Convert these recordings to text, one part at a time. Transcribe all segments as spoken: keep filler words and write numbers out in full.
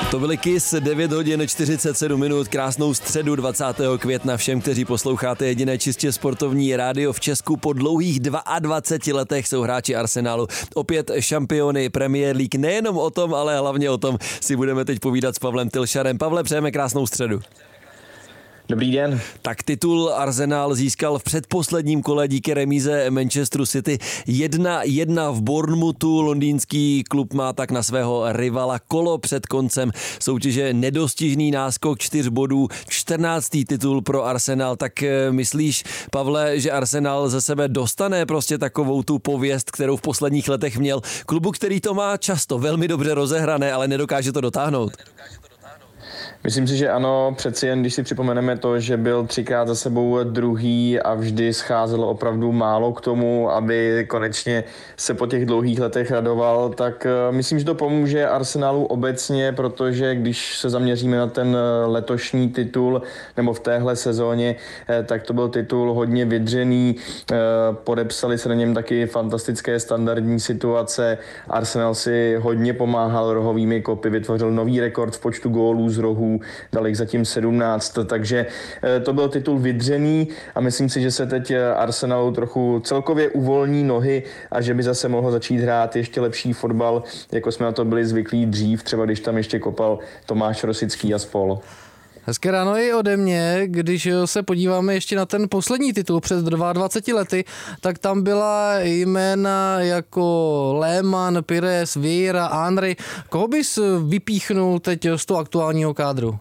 To byly Kiss, devět hodin čtyřicet sedm minut, krásnou středu dvacátého května všem, kteří posloucháte jediné čistě sportovní rádio v Česku. Po dlouhých dvaceti dvou letech jsou hráči Arsenalu opět šampiony Premier League. Nejenom o tom, ale hlavně o tom si budeme teď povídat s Pavlem Tylšarem. Pavle, přejeme krásnou středu. Dobrý den. Tak titul Arsenal získal v předposledním kole díky remíze Manchesteru City jedna jedna v Bournemouthu. Londýnský klub má tak na svého rivala kolo před koncem soutěže nedostižný náskok čtyř bodů, čtrnáctý titul pro Arsenal. Tak myslíš, Pavle, že Arsenal ze sebe dostane prostě takovou tu pověst, kterou v posledních letech měl? Klubu, který to má často velmi dobře rozehrané, ale nedokáže to dotáhnout. Myslím si, že ano, přeci jen když si připomeneme to, že byl třikrát za sebou druhý a vždy scházelo opravdu málo k tomu, aby konečně se po těch dlouhých letech radoval, tak myslím, že to pomůže Arsenalu obecně, protože když se zaměříme na ten letošní titul nebo v téhle sezóně, tak to byl titul hodně vydřený, podepsali se na něm taky fantastické standardní situace, Arsenal si hodně pomáhal rohovými kopy, vytvořil nový rekord v počtu gólů z rohů, dal jich zatím sedmnáct, takže to byl titul vydřený a myslím si, že se teď Arsenalu trochu celkově uvolní nohy a že by zase mohl začít hrát ještě lepší fotbal, jako jsme na to byli zvyklí dřív, třeba když tam ještě kopal Tomáš Rosický a spol. Hezké ráno i ode mě, když se podíváme ještě na ten poslední titul před dvaceti dvěma lety, tak tam byla jména jako Lehmann, Pires, Vieira, Henry. Koho bys vypíchnul teď z toho aktuálního kádru?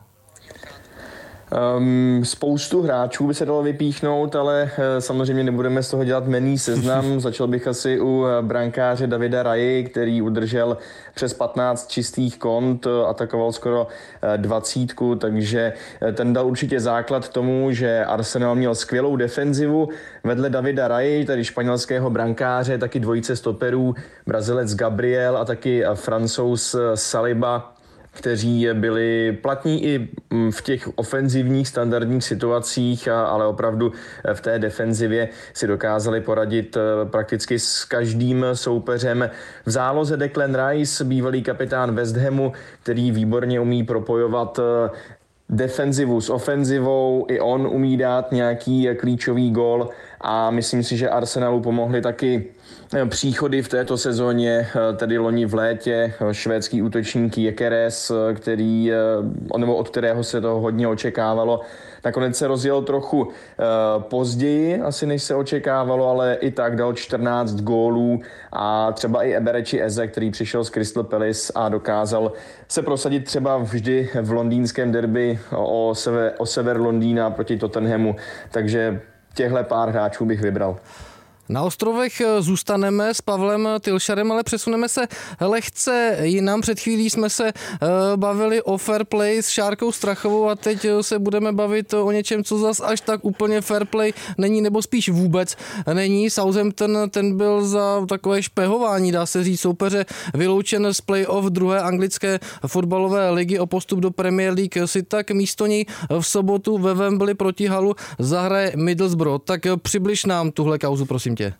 Um, spoustu hráčů by se dalo vypíchnout, ale uh, samozřejmě nebudeme z toho dělat jmenný seznam. Začal bych asi u brankáře Davida Raji, který udržel přes patnáct čistých kont, atakoval skoro dvacítku, takže ten dal určitě základ tomu, že Arsenal měl skvělou defenzivu. Vedle Davida Raji, tedy španělského brankáře, taky dvojice stoperů, Brazilec Gabriel a taky Francouz Saliba, kteří byli platní i v těch ofenzivních standardních situacích, ale opravdu v té defenzivě si dokázali poradit prakticky s každým soupeřem. V záloze Declan Rice, bývalý kapitán West Hamu, který výborně umí propojovat defenzivu s ofenzivou, i on umí dát nějaký klíčový gól a myslím si, že Arsenalu pomohly taky příchody v této sezóně, tedy loni v létě, švédský útočník Gyökeres, který, nebo od kterého se to hodně očekávalo. Nakonec se rozjel trochu později, asi než se očekávalo, ale i tak dal čtrnáct gólů a třeba i Eberechi Eze, který přišel z Crystal Palace a dokázal se prosadit třeba vždy v londýnském derby o sever, o sever Londýna proti Tottenhamu, takže těchto pár hráčů bych vybral. Na ostrovech zůstaneme s Pavlem Tylšarem, ale přesuneme se lehce jinam. Před chvílí jsme se bavili o fair play s Šárkou Strachovou a teď se budeme bavit o něčem, co zas až tak úplně fair play není, nebo spíš vůbec není. Southampton, ten byl za takové špehování, dá se říct, soupeře vyloučen z play-off druhé anglické fotbalové ligy o postup do Premier League. Si tak místo něj v sobotu ve Wembley proti Hullu zahraje Middlesbrough. Tak přibliž nám tuhle kauzu, prosím tě.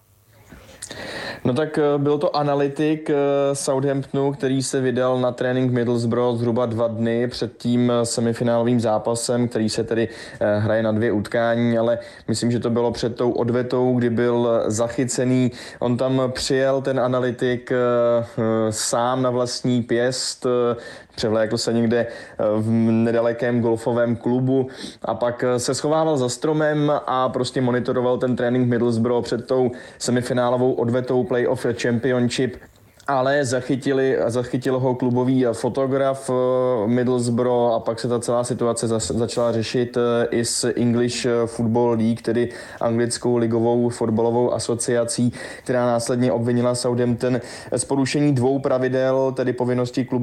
No tak byl to analytik Southamptonu, který se vydal na trénink Middlesbrough zhruba dva dny před tím semifinálovým zápasem, který se tedy hraje na dvě utkání, ale myslím, že to bylo před tou odvetou, kdy byl zachycený. On tam přijel, ten analytik, sám na vlastní pěst, převlékl se někde v nedalekém golfovém klubu a pak se schovával za stromem a prostě monitoroval ten trénink Middlesbrough před tou semifinálovou odvetou Playoff Championship. Ale zachytili, zachytil ho klubový fotograf Middlesbrough a pak se ta celá situace začala řešit i s English Football League, tedy anglickou ligovou fotbalovou asociací, která následně obvinila Southampton z porušení dvou pravidel, tedy povinnosti klubu